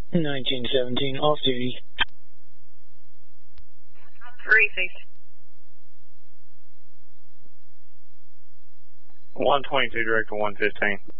1917, off duty. 360. 122 direct to 115.